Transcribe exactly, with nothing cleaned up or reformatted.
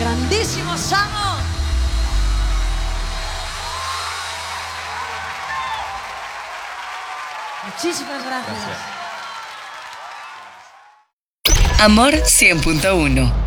Grandísimo Samo. Muchísimas gracias. Gracias. Amor cien punto uno.